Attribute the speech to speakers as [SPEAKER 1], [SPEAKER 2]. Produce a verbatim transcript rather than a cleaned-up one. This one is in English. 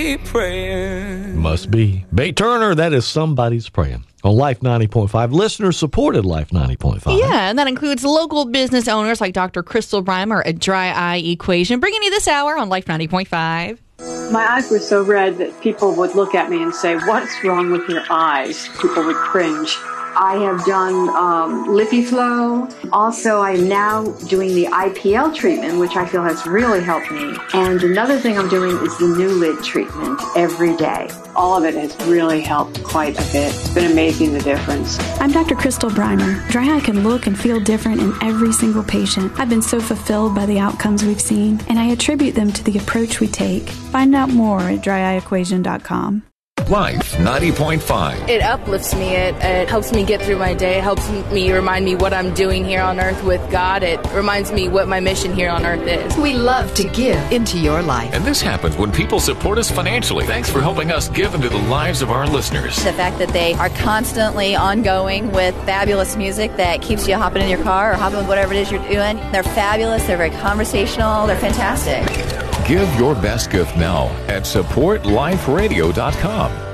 [SPEAKER 1] be praying.
[SPEAKER 2] Must be. Bay Turner, that is Somebody's Praying. On Life ninety point five. Listeners supported Life ninety point five.
[SPEAKER 3] Yeah, and that includes local business owners like Doctor Crystal Breimer at Dry Eye Equation, bringing you this hour on Life ninety point five.
[SPEAKER 4] My eyes were so red that people would look at me and say, "What's wrong with your eyes?" People would cringe.
[SPEAKER 5] I have done um, LipiFlow. Also, I'm now doing the I P L treatment, which I feel has really helped me. And another thing I'm doing is the new lid treatment every day.
[SPEAKER 4] All of it has really helped quite a bit. It's been amazing, the difference.
[SPEAKER 6] I'm Doctor Crystal Breimer. Dry eye can look and feel different in every single patient. I've been so fulfilled by the outcomes we've seen, and I attribute them to the approach we take. Find out more at dry eye equation dot com.
[SPEAKER 7] Life ninety point five.
[SPEAKER 8] It uplifts me. It, it helps me get through my day. It helps me remind me what I'm doing here on earth with God. It reminds me what my mission here on earth is.
[SPEAKER 9] We love to give into your life.
[SPEAKER 7] And this happens when people support us financially. Thanks for helping us give into the lives of our listeners.
[SPEAKER 10] The fact that they are constantly ongoing with fabulous music that keeps you hopping in your car or hopping with whatever it is you're doing. They're fabulous. They're very conversational. They're fantastic.
[SPEAKER 7] Give your best gift now at support life radio dot com.